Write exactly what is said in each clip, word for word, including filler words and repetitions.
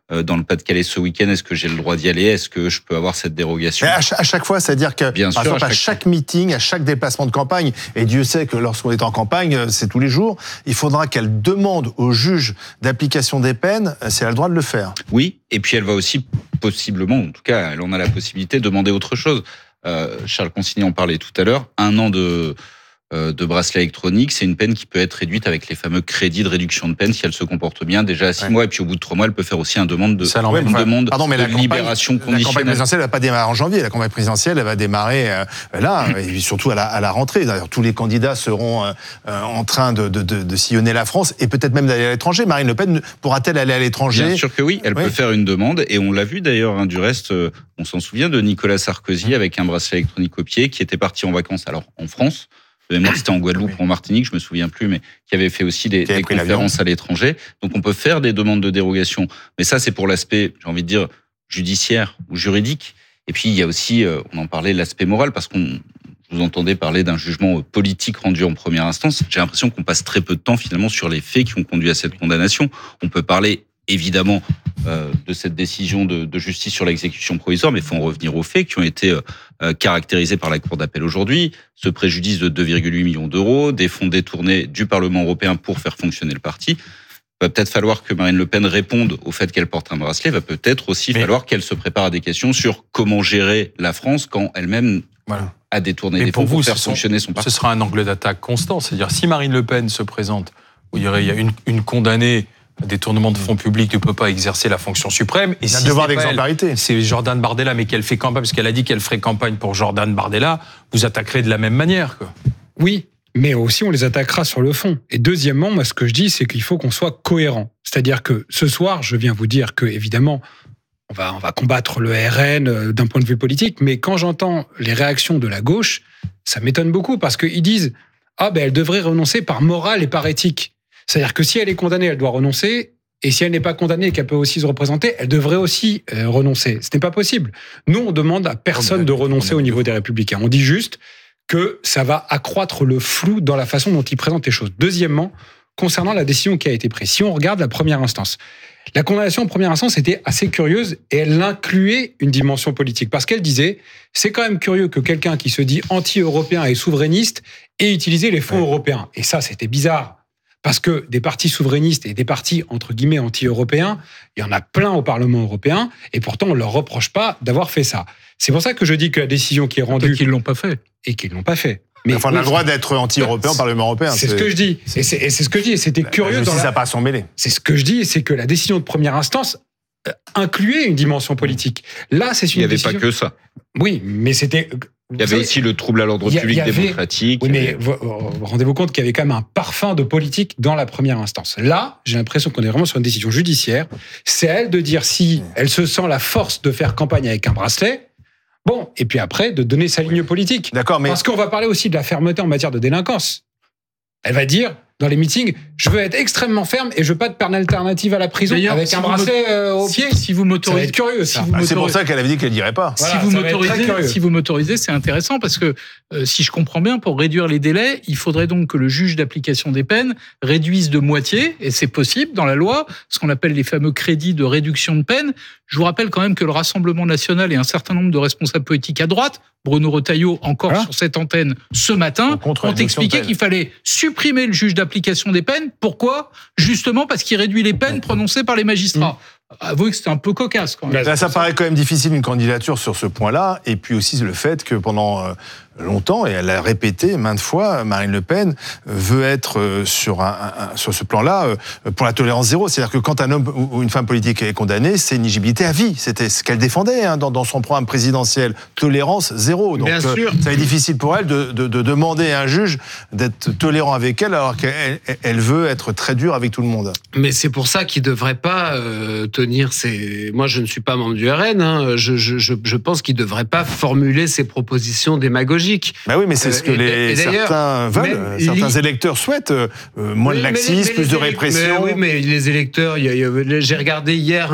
euh, dans le Pas-de-Calais ce week-end, est-ce que j'ai le droit d'y aller? Est-ce que je peux avoir cette dérogation? à, chaque, à chaque fois, c'est-à-dire que, Bien par sûr, exemple, à chaque... à chaque meeting, à chaque déplacement de campagne, et Dieu sait que lorsqu'on est en campagne, c'est tous les jours, il faudra qu'elle demande au juge d'application des peines si elle a le droit de le faire. Oui, et puis elle va aussi possiblement, en tout cas, elle en a la possibilité de demander autre chose. Euh, Charles Consigny en parlait tout à l'heure, un an de, euh, de bracelet électronique, c'est une peine qui peut être réduite avec les fameux crédits de réduction de peine si elle se comporte bien, déjà à six ouais. mois, et puis au bout de trois mois, elle peut faire aussi une demande de, ouais, une demande pardon, mais de la campagne, libération conditionnelle. La campagne présidentielle ne va pas démarrer en janvier, la campagne présidentielle, elle va démarrer euh, là, et surtout à la, à la rentrée. D'ailleurs, tous les candidats seront euh, en train de, de, de, de sillonner la France, et peut-être même d'aller à l'étranger. Marine Le Pen pourra-t-elle aller à l'étranger? Bien sûr que oui, elle oui. peut faire une demande, et on l'a vu d'ailleurs, hein, du reste, euh, on s'en souvient de Nicolas Sarkozy mmh. avec un bracelet électronique au pied, qui était parti en vacances, alors en France, de mémoire c'était en Guadeloupe oui. ou en Martinique, je me souviens plus, mais qui avait fait aussi des, des conférences à l'étranger. Donc on peut faire des demandes de dérogation, mais ça c'est pour l'aspect, j'ai envie de dire, judiciaire ou juridique. Et puis il y a aussi, euh, on en parlait, l'aspect moral, parce qu'on vous entendez parler d'un jugement politique rendu en première instance. J'ai l'impression qu'on passe très peu de temps finalement sur les faits qui ont conduit à cette condamnation. On peut parler évidemment euh, de cette décision de, de justice sur l'exécution provisoire, mais il faut en revenir aux faits qui ont été euh, caractérisés par la Cour d'appel aujourd'hui. Ce préjudice de deux virgule huit millions d'euros, des fonds détournés du Parlement européen pour faire fonctionner le parti. Il va peut-être falloir que Marine Le Pen réponde au fait qu'elle porte un bracelet. Il va peut-être aussi mais... falloir qu'elle se prépare à des questions sur comment gérer la France quand elle-même voilà. a détourné mais des pour fonds vous, pour faire sont, fonctionner son parti. Ce sera un angle d'attaque constant. C'est-à-dire, si Marine Le Pen se présente, où il y aurait il y a une, une condamnée détournement de fonds publics ne peut pas exercer la fonction suprême. Et si c'est devoir d'exemplarité. C'est Jordan Bardella, mais qu'elle fait campagne, parce qu'elle a dit qu'elle ferait campagne pour Jordan Bardella, vous attaquerez de la même manière, quoi. Oui, mais aussi on les attaquera sur le fond. Et deuxièmement, moi ce que je dis, c'est qu'il faut qu'on soit cohérent. C'est-à-dire que ce soir, je viens vous dire que évidemment, on va, on va combattre le R N d'un point de vue politique, mais quand j'entends les réactions de la gauche, ça m'étonne beaucoup, parce qu'ils disent « Ah ben elle devrait renoncer par morale et par éthique ». C'est-à-dire que si elle est condamnée, elle doit renoncer, et si elle n'est pas condamnée et qu'elle peut aussi se représenter, elle devrait aussi euh, renoncer. Ce n'est pas possible. Nous, on demande à personne de renoncer au niveau des Républicains. On dit juste que ça va accroître le flou dans la façon dont ils présentent les choses. Deuxièmement, concernant la décision qui a été prise, si on regarde la première instance, la condamnation en première instance était assez curieuse et elle incluait une dimension politique. Parce qu'elle disait, c'est quand même curieux que quelqu'un qui se dit anti-européen et souverainiste ait utilisé les fonds ouais. européens. Et ça, c'était bizarre. Parce que des partis souverainistes et des partis, entre guillemets, anti-européens, il y en a plein au Parlement européen, et pourtant, on ne leur reproche pas d'avoir fait ça. C'est pour ça que je dis que la décision qui est rendue... Peut-être qu'ils ne l'ont pas fait. Et qu'ils ne l'ont pas fait. Mais enfin, on a le droit d'être anti-européen au Parlement européen. C'est, c'est ce que je dis. Et c'est, et c'est ce que je dis. Et c'était curieux. Si dans ça la... pas s'en mêler. C'est ce que je dis, c'est que la décision de première instance incluait une dimension politique. Là, c'est une Il n'y avait décision... pas que ça. Oui, mais c'était... Il y avait aussi le trouble à l'ordre public avait... démocratique. Oui, mais vous, vous rendez-vous compte qu'il y avait quand même un parfum de politique dans la première instance. Là, j'ai l'impression qu'on est vraiment sur une décision judiciaire. C'est à elle de dire si elle se sent la force de faire campagne avec un bracelet. Bon, et puis après, de donner sa ligne politique. D'accord, mais... Parce qu'on va parler aussi de la fermeté en matière de délinquance. Elle va dire, dans les meetings, je veux être extrêmement ferme et je veux pas de peine alternative à la prison. D'ailleurs, avec si un bracelet euh, au si, pied. Si vous m'autorisez, ça va être curieux, ça. Si ah, c'est pour ça qu'elle avait dit qu'elle dirait pas. Voilà, si, vous m'autorisez, si vous m'autorisez, c'est intéressant parce que euh, si je comprends bien, pour réduire les délais, il faudrait donc que le juge d'application des peines réduise de moitié, et c'est possible dans la loi, ce qu'on appelle les fameux crédits de réduction de peine. Je vous rappelle quand même que le Rassemblement national et un certain nombre de responsables politiques à droite, Bruno Retailleau, encore hein sur cette antenne ce matin, ont expliqué qu'il fallait supprimer le juge d'application des peines. Pourquoi ? Justement parce qu'il réduit les peines prononcées par les magistrats. Mmh. Avouez que c'était un peu cocasse quand même. Là, ça paraît quand même difficile une candidature sur ce point-là, et puis aussi le fait que pendant longtemps, et elle l'a répété maintes fois, Marine Le Pen veut être sur, un, un, sur ce plan-là pour la tolérance zéro. C'est-à-dire que quand un homme ou une femme politique est condamné, c'est une éligibilité à vie. C'était ce qu'elle défendait hein, dans, dans son programme présidentiel. Tolérance zéro. Donc, Bien euh, sûr. ça va être difficile pour elle de, de, de demander à un juge d'être tolérant avec elle, alors qu'elle elle veut être très dure avec tout le monde. Mais c'est pour ça qu'il ne devrait pas euh, tenir ses... Moi, je ne suis pas membre du R N. Hein. Je, je, je, je pense qu'il ne devrait pas formuler ses propositions démagogiques. Ben oui, mais c'est ce que les, et certains veulent, certains li... électeurs souhaitent. Euh, moins oui, de laxisme, plus de répression. Mais, oui, mais les électeurs, y a, y a, j'ai regardé hier un,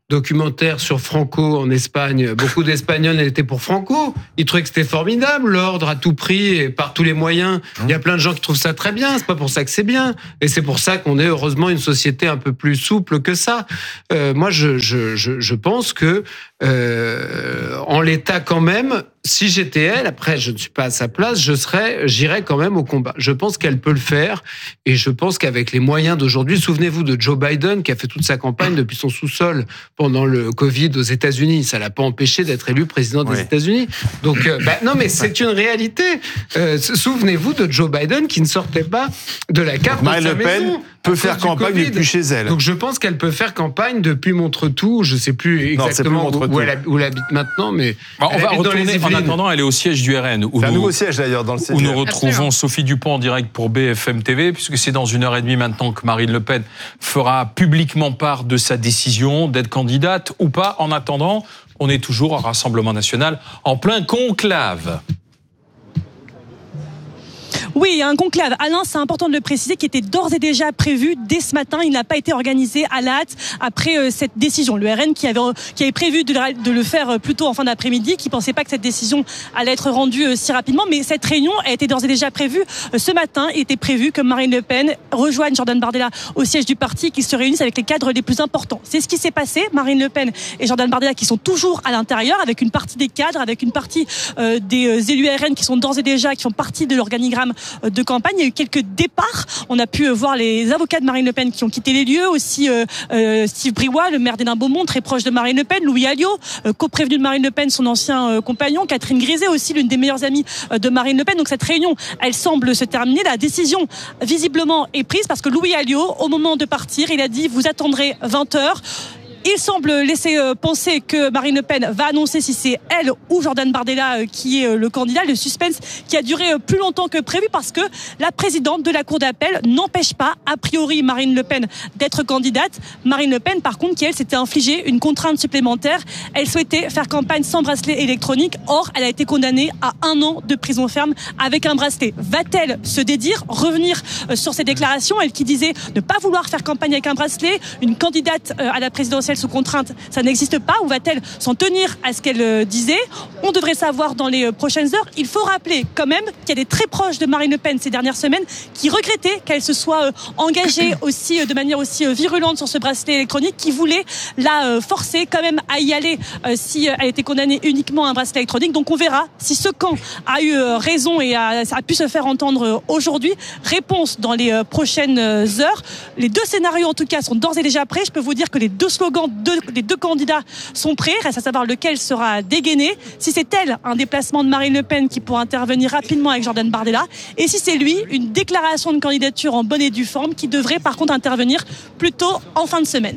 documentaire sur Franco en Espagne. Beaucoup d'Espagnols étaient pour Franco. Ils trouvaient que c'était formidable, l'ordre à tout prix et par tous les moyens. Il y a plein de gens qui trouvent ça très bien. C'est pas pour ça que c'est bien. Et c'est pour ça qu'on est heureusement une société un peu plus souple que ça. Euh, moi, je, je, je, je pense que euh, en l'état quand même, si j'étais elle, après je ne suis pas à sa place, je serais, j'irais quand même au combat. Je pense qu'elle peut le faire et je pense qu'avec les moyens d'aujourd'hui, souvenez-vous de Joe Biden qui a fait toute sa campagne depuis son sous-sol pendant le Covid aux États-Unis. Ça l'a pas empêché d'être élu président des oui. États-Unis. Donc, euh, bah, non, mais c'est une réalité. Euh, souvenez-vous de Joe Biden qui ne sortait pas de la carte de sa maison. Marine Le Pen peut faire campagne Covid. Depuis chez elle. Donc, je pense qu'elle peut faire campagne depuis Montretout. Je sais plus exactement non, plus où, où, elle, où elle habite maintenant, mais bah, on va retourner. En attendant, elle est au siège du R N. C'est un nouveau siège d'ailleurs dans le C D R. Où nous retrouvons Absolument. Sophie Dupont en direct pour B F M T V, puisque c'est dans une heure et demie maintenant que Marine Le Pen fera publiquement part de sa décision d'être candidate ou pas. En attendant, on est toujours au Rassemblement national en plein conclave. Oui, il y a un conclave. Alain, c'est important de le préciser, qui était d'ores et déjà prévu dès ce matin. Il n'a pas été organisé à la hâte après euh, cette décision. Le R N qui avait, qui avait prévu de, de le faire plutôt en fin d'après-midi, qui ne pensait pas que cette décision allait être rendue euh, si rapidement. Mais cette réunion a été d'ores et déjà prévue euh, ce matin. Il était prévu que Marine Le Pen rejoigne Jordan Bardella au siège du parti et qu'ils se réunissent avec les cadres les plus importants. C'est ce qui s'est passé. Marine Le Pen et Jordan Bardella qui sont toujours à l'intérieur, avec une partie des cadres, avec une partie euh, des euh, élus R N qui sont d'ores et déjà, qui font partie de l'organigramme de campagne. Il y a eu quelques départs. On a pu voir les avocats de Marine Le Pen qui ont quitté les lieux. Aussi euh, euh, Steve Briouat, le maire d'Hénin-Beaumont, très proche de Marine Le Pen. Louis Alliot, euh, co-prévenu de Marine Le Pen, son ancien euh, compagnon. Catherine Griset, aussi l'une des meilleures amies euh, de Marine Le Pen. Donc cette réunion, elle semble se terminer. La décision, visiblement, est prise parce que Louis Alliot, au moment de partir, il a dit « Vous attendrez vingt heures ». Il semble laisser penser que Marine Le Pen va annoncer si c'est elle ou Jordan Bardella qui est le candidat. Le suspense qui a duré plus longtemps que prévu parce que la présidente de la Cour d'appel n'empêche pas, a priori, Marine Le Pen d'être candidate. Marine Le Pen, par contre, qui elle s'était infligée une contrainte supplémentaire. Elle souhaitait faire campagne sans bracelet électronique. Or, elle a été condamnée à un an de prison ferme avec un bracelet. Va-t-elle se dédire, revenir sur ses déclarations? Elle qui disait ne pas vouloir faire campagne avec un bracelet, une candidate à la présidentielle sous contrainte, ça n'existe pas, ou va-t-elle s'en tenir à ce qu'elle disait? On devrait savoir dans les prochaines heures. Il faut rappeler quand même qu'il y a des très proches de Marine Le Pen ces dernières semaines qui regrettaient qu'elle se soit engagée aussi de manière aussi virulente sur ce bracelet électronique, qui voulaient la forcer quand même à y aller si elle était condamnée uniquement à un bracelet électronique. Donc on verra si ce camp a eu raison et a, a pu se faire entendre aujourd'hui. Réponse dans les prochaines heures. Les deux scénarios en tout cas sont d'ores et déjà prêts. Je peux vous dire que les deux slogans Deux, les deux candidats sont prêts, reste à savoir lequel sera dégainé. Si c'est elle, un déplacement de Marine Le Pen qui pourra intervenir rapidement avec Jordan Bardella, et si c'est lui, une déclaration de candidature en bonne et due forme qui devrait par contre intervenir plutôt en fin de semaine.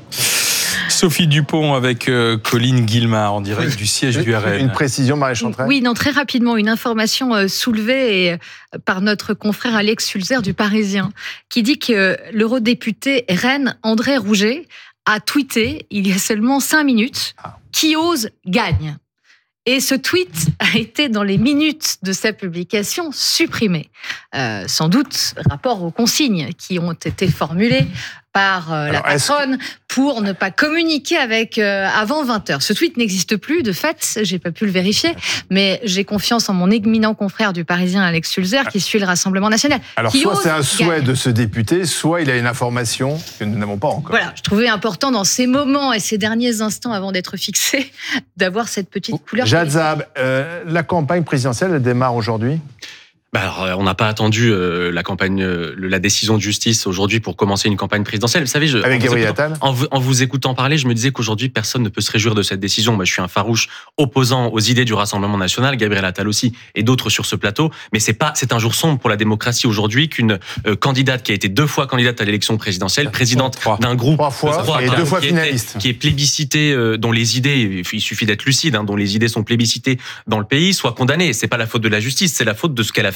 Sophie Dupont avec euh, Colline Guillemard en direct du siège du R N. Une précision, Marie Chantrel. Oui, non, très rapidement, une information euh, soulevée et, euh, par notre confrère Alex Sulzer du Parisien, qui dit que l'eurodéputé R N André Rouget a tweeté il y a seulement cinq minutes ah. « Qui ose gagne ». Et ce tweet a été, dans les minutes de sa publication, supprimé. Euh, sans doute rapport aux consignes qui ont été formulées par euh, la patronne que... pour ne pas communiquer avec euh, avant vingt heures. Ce tweet n'existe plus, de fait, j'ai pas pu le vérifier, mais j'ai confiance en mon éminent confrère du Parisien, Alex Sulzer, qui suit le Rassemblement national. Alors, qui soit c'est un souhait gagne. de ce député, soit il a une information que nous n'avons pas encore. Voilà, je trouvais important dans ces moments et ces derniers instants avant d'être fixé, d'avoir cette petite couleur. Jad Zahab, euh, la campagne présidentielle, elle démarre aujourd'hui ? Bah alors, on n'a pas attendu euh, la campagne, euh, la décision de justice aujourd'hui pour commencer une campagne présidentielle. Vous savez, je, avec Gabriel Attal. En, en vous écoutant parler, je me disais qu'aujourd'hui personne ne peut se réjouir de cette décision. Moi, je suis un farouche opposant aux idées du Rassemblement national, Gabriel Attal aussi, et d'autres sur ce plateau. Mais c'est pas, c'est un jour sombre pour la démocratie aujourd'hui qu'une euh, candidate qui a été deux fois candidate à l'élection présidentielle, présidente trois. d'un groupe, trois fois trois, et deux fois qui finaliste, était, qui est plébiscité, euh, dont les idées, il suffit d'être lucide, hein, dont les idées sont plébiscitées dans le pays, soit condamnée. C'est pas la faute de la justice, c'est la faute de ce qu'elle a fait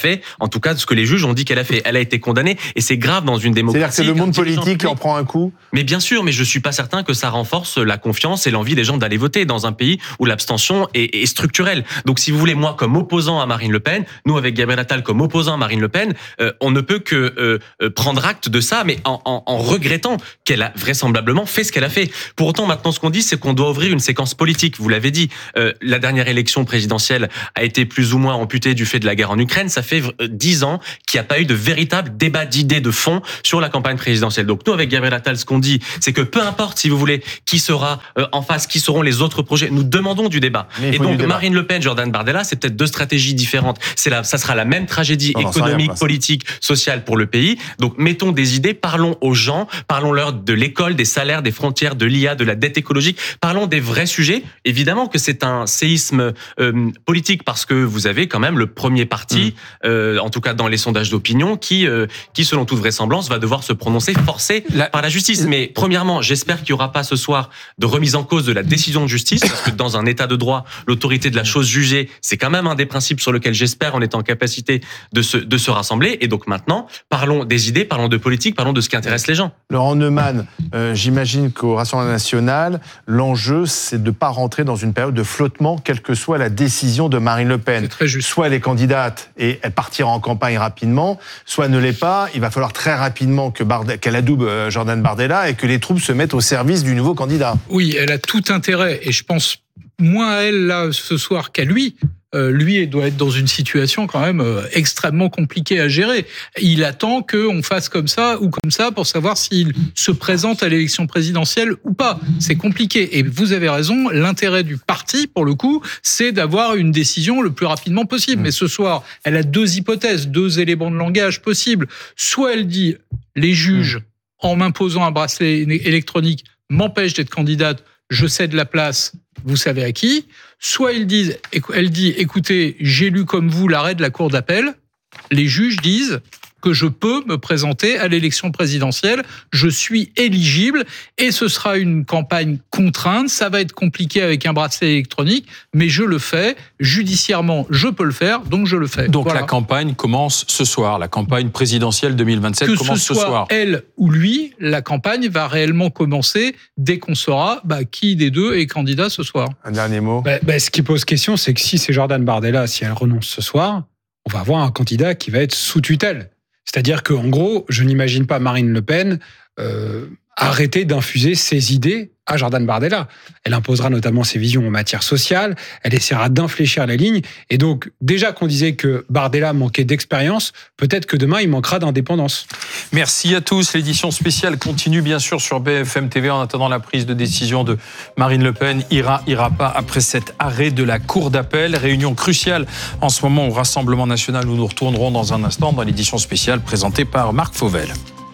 fait, en tout cas, ce que les juges ont dit qu'elle a fait. Elle a été condamnée, et c'est grave dans une démocratie. C'est-à-dire que le monde politique qui en prend un coup. Mais bien sûr, mais je suis pas certain que ça renforce la confiance et l'envie des gens d'aller voter dans un pays où l'abstention est, est structurelle. Donc, si vous voulez, moi, comme opposant à Marine Le Pen, nous, avec Gabriel Attal, comme opposant à Marine Le Pen, euh, on ne peut que euh, prendre acte de ça, mais en, en, en regrettant qu'elle a vraisemblablement fait ce qu'elle a fait. Pour autant, maintenant, ce qu'on dit, c'est qu'on doit ouvrir une séquence politique. Vous l'avez dit, euh, la dernière élection présidentielle a été plus ou moins amputée du fait de la guerre en Ukraine. Ça fait dix ans qu'il n'y a pas eu de véritable débat d'idées de fond sur la campagne présidentielle. Donc nous, avec Gabriel Attal, ce qu'on dit, c'est que peu importe, si vous voulez, qui sera euh, en face, qui seront les autres projets, nous demandons du débat. Et donc débat. Marine Le Pen, Jordan Bardella, c'est peut-être deux stratégies différentes. C'est la, ça sera la même tragédie non, économique, rien, politique, sociale pour le pays. Donc mettons des idées, parlons aux gens, parlons-leur de l'école, des salaires, des frontières, de l'I A, de la dette écologique. Parlons des vrais sujets. Évidemment que c'est un séisme euh, politique parce que vous avez quand même le premier parti, mmh. euh, en tout cas dans les sondages d'opinion, qui, euh, qui selon toute vraisemblance va devoir se prononcer forcé la... par la justice. Mais premièrement, j'espère qu'il n'y aura pas ce soir de remise en cause de la décision de justice, parce que dans un état de droit, l'autorité de la chose jugée, c'est quand même un des principes sur lesquels j'espère on est en capacité de se, de se rassembler. Et donc maintenant, parlons des idées, parlons de politique, parlons de ce qui intéresse les gens. Laurent Neumann, euh, j'imagine qu'au Rassemblement national, l'enjeu, c'est de ne pas rentrer dans une période de flottement, quelle que soit la décision de Marine Le Pen. C'est très juste. Soit elle est candidate et elle partira en campagne rapidement, soit elle ne l'est pas. Il va falloir très rapidement que Bard- qu'elle adoube Jordan Bardella et que les troupes se mettent au service du nouveau candidat. Oui, elle a tout intérêt, et je pense moins à elle là ce soir qu'à lui. Euh, lui, il doit être dans une situation quand même euh, extrêmement compliquée à gérer. Il attend qu'on fasse comme ça ou comme ça pour savoir s'il se présente à l'élection présidentielle ou pas. C'est compliqué. Et vous avez raison, l'intérêt du parti, pour le coup, c'est d'avoir une décision le plus rapidement possible. Mais ce soir, elle a deux hypothèses, deux éléments de langage possibles. Soit elle dit, les juges, en m'imposant un bracelet électronique, m'empêchent d'être candidate, je cède la place, vous savez à qui. Soit ils disent, elle dit, écoutez, j'ai lu comme vous l'arrêt de la Cour d'appel. Les juges disent que je peux me présenter à l'élection présidentielle, je suis éligible, et ce sera une campagne contrainte, ça va être compliqué avec un bracelet électronique, mais je le fais, judiciairement je peux le faire, donc je le fais. Donc voilà. La campagne commence ce soir, la campagne présidentielle deux mille vingt-sept que commence ce, ce soit soir. Elle ou lui, la campagne va réellement commencer dès qu'on saura bah, qui des deux est candidat ce soir. Un dernier mot. Bah, bah, ce qui pose question, c'est que si c'est Jordan Bardella, si elle renonce ce soir, on va avoir un candidat qui va être sous tutelle. C'est-à-dire qu'en gros, je n'imagine pas Marine Le Pen euh, arrêter d'infuser ses idées à Jordan Bardella. Elle imposera notamment ses visions en matière sociale, elle essaiera d'infléchir la ligne, et donc déjà qu'on disait que Bardella manquait d'expérience, peut-être que demain il manquera d'indépendance. Merci à tous, l'édition spéciale continue bien sûr sur B F M T V en attendant la prise de décision de Marine Le Pen, ira, ira pas après cet arrêt de la Cour d'appel. Réunion cruciale en ce moment au Rassemblement national où nous retournerons dans un instant dans l'édition spéciale présentée par Marc Fauvel.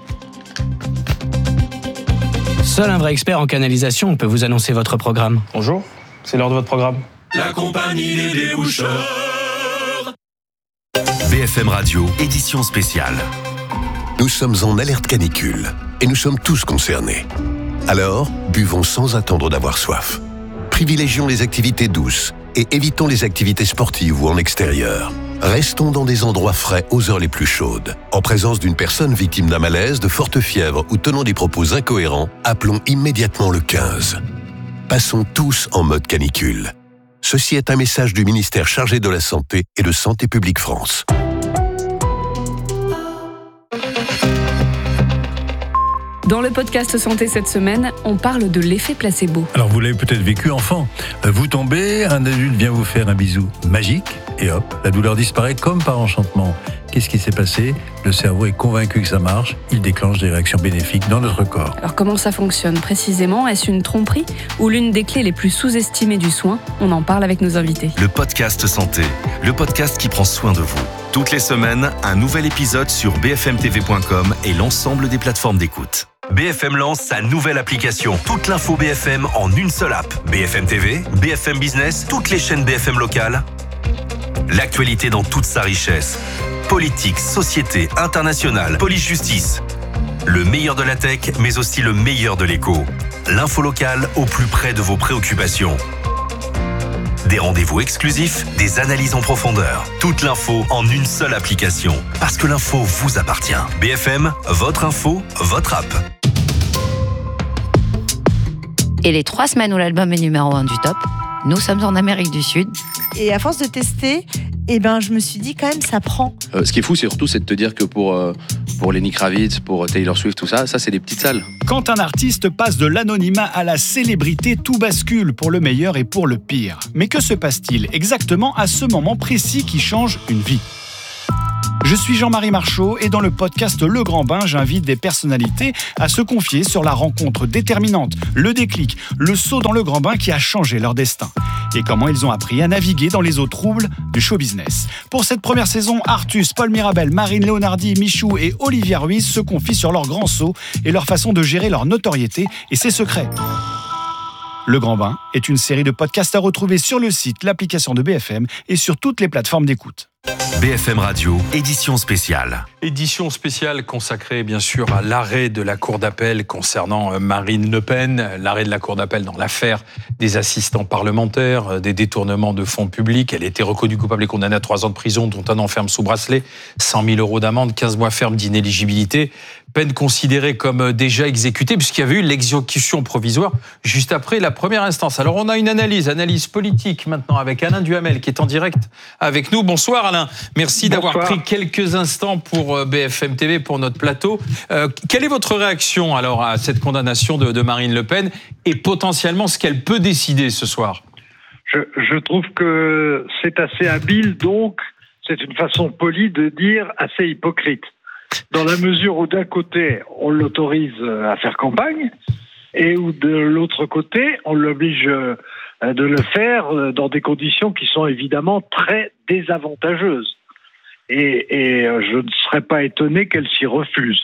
Seul un vrai expert en canalisation peut vous annoncer votre programme. Bonjour, c'est l'heure de votre programme. La compagnie des déboucheurs. B F M Radio, édition spéciale. Nous sommes en alerte canicule et nous sommes tous concernés. Alors, buvons sans attendre d'avoir soif. Privilégions les activités douces et évitons les activités sportives ou en extérieur. Restons dans des endroits frais aux heures les plus chaudes. En présence d'une personne victime d'un malaise, de forte fièvre ou tenant des propos incohérents, appelons immédiatement le quinze. Passons tous en mode canicule. Ceci est un message du ministère chargé de la Santé et de Santé publique France. Dans le podcast Santé cette semaine, on parle de l'effet placebo. Alors vous l'avez peut-être vécu enfant. Vous tombez, un adulte vient vous faire un bisou magique et hop, la douleur disparaît comme par enchantement. Qu'est-ce qui s'est passé ? Le cerveau est convaincu que ça marche, il déclenche des réactions bénéfiques dans notre corps. Alors comment ça fonctionne précisément ? Est-ce une tromperie ou l'une des clés les plus sous-estimées du soin ? On en parle avec nos invités. Le podcast Santé, le podcast qui prend soin de vous. Toutes les semaines, un nouvel épisode sur b f m t v point com et l'ensemble des plateformes d'écoute. B F M lance sa nouvelle application. Toute l'info B F M en une seule app. B F M T V, B F M Business, toutes les chaînes B F M locales. L'actualité dans toute sa richesse. Politique, société, internationale, police-justice. Le meilleur de la tech, mais aussi le meilleur de l'écho. L'info locale au plus près de vos préoccupations. Des rendez-vous exclusifs, des analyses en profondeur. Toute l'info en une seule application. Parce que l'info vous appartient. B F M, votre info, votre app. Et les trois semaines où l'album est numéro un du top, nous sommes en Amérique du Sud. Et à force de tester, eh ben, je me suis dit quand même, ça prend. Euh, ce qui est fou, c'est surtout c'est de te dire que pour, euh, pour Lenny Kravitz, pour Taylor Swift, tout ça, ça c'est des petites salles. Quand un artiste passe de l'anonymat à la célébrité, tout bascule pour le meilleur et pour le pire. Mais que se passe-t-il exactement à ce moment précis qui change une vie ? Je suis Jean-Marie Marchaud et dans le podcast Le Grand Bain, j'invite des personnalités à se confier sur la rencontre déterminante, le déclic, le saut dans le grand bain qui a changé leur destin et comment ils ont appris à naviguer dans les eaux troubles du show business. Pour cette première saison, Artus, Paul Mirabel, Marine Leonardi, Michou et Olivia Ruiz se confient sur leur grand saut et leur façon de gérer leur notoriété et ses secrets. Le Grand Bain est une série de podcasts à retrouver sur le site, l'application de B F M et sur toutes les plateformes d'écoute. B F M Radio, édition spéciale. Édition spéciale consacrée bien sûr à l'arrêt de la Cour d'appel concernant Marine Le Pen, l'arrêt de la Cour d'appel dans l'affaire des assistants parlementaires, des détournements de fonds publics. Elle a été reconnue coupable et condamnée à trois ans de prison, dont un an ferme sous bracelet, cent mille euros d'amende, quinze mois ferme d'inéligibilité. Peine considérée comme déjà exécutée puisqu'il y avait eu l'exécution provisoire juste après la première instance. Alors on a une analyse, analyse politique maintenant avec Alain Duhamel qui est en direct avec nous. Bonsoir Alain, merci Bonsoir. d'avoir pris quelques instants pour B F M T V, pour notre plateau. Euh, quelle est votre réaction alors à cette condamnation de, de Marine Le Pen et potentiellement ce qu'elle peut décider ce soir ? je, je trouve que c'est assez habile, donc c'est une façon polie de dire assez hypocrite. Dans la mesure où d'un côté, on l'autorise à faire campagne, et où de l'autre côté, on l'oblige de le faire dans des conditions qui sont évidemment très désavantageuses. Et, et je ne serais pas étonné qu'elle s'y refuse.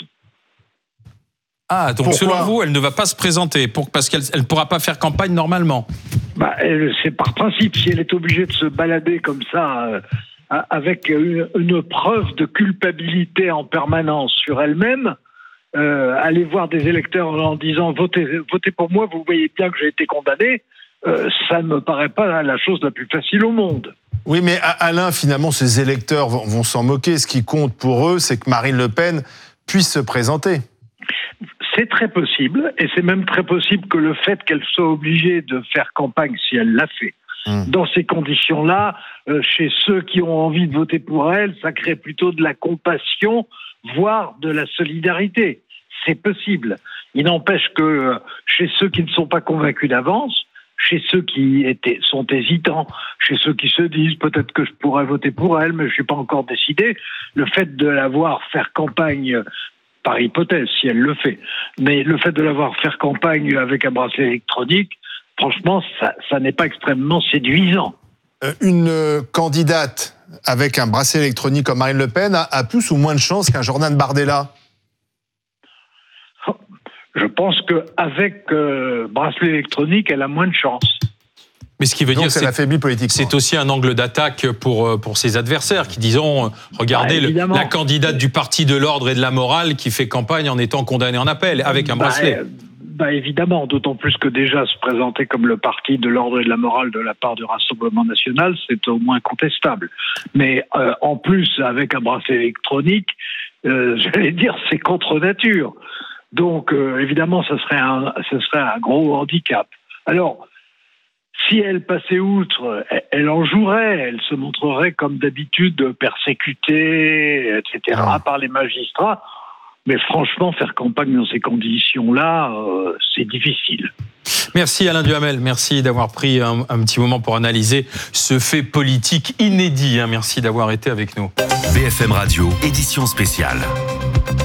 Ah, donc Pourquoi selon vous, elle ne va pas se présenter, pour, parce qu'elle ne pourra pas faire campagne normalement. Bah, elle, c'est par principe, si elle est obligée de se balader comme ça... Euh, avec une, une preuve de culpabilité en permanence sur elle-même, euh, aller voir des électeurs en disant votez, votez pour moi, vous voyez bien que j'ai été condamné, euh, ça ne me paraît pas la chose la plus facile au monde. Oui, mais Alain, finalement, ces électeurs vont, vont s'en moquer. Ce qui compte pour eux, c'est que Marine Le Pen puisse se présenter. C'est très possible, et c'est même très possible que le fait qu'elle soit obligée de faire campagne, si elle l'a fait, dans ces conditions-là, euh, chez ceux qui ont envie de voter pour elle, ça crée plutôt de la compassion, voire de la solidarité. C'est possible. Il n'empêche que euh, chez ceux qui ne sont pas convaincus d'avance, chez ceux qui étaient, sont hésitants, chez ceux qui se disent peut-être que je pourrais voter pour elle, mais je ne suis pas encore décidé, le fait de la voir faire campagne, par hypothèse, si elle le fait, mais le fait de la voir faire campagne avec un bracelet électronique, franchement, ça, ça n'est pas extrêmement séduisant. Euh, une euh, candidate avec un bracelet électronique comme Marine Le Pen a, a plus ou moins de chances qu'un Jordan Bardella ? Je pense qu'avec euh, bracelet électronique, elle a moins de chances. Mais ce qui veut Donc dire, c'est, c'est, c'est aussi un angle d'attaque pour, pour ses adversaires qui disons, regardez, bah, le, la candidate du Parti de l'Ordre et de la Morale qui fait campagne en étant condamnée en appel avec un bah, bracelet. Euh, Bah évidemment, d'autant plus que déjà se présenter comme le parti de l'ordre et de la morale de la part du Rassemblement national, c'est au moins contestable. Mais euh, en plus, avec un bracelet électronique, euh, j'allais dire, c'est contre nature. Donc euh, évidemment, ce serait un, ce serait un gros handicap. Alors, si elle passait outre, elle, elle en jouerait, elle se montrerait comme d'habitude persécutée, et cetera, par les magistrats. Mais franchement, faire campagne dans ces conditions-là, euh, c'est difficile. Merci Alain Duhamel, merci d'avoir pris un, un petit moment pour analyser ce fait politique inédit. Hein. Merci d'avoir été avec nous. B F M Radio, édition spéciale.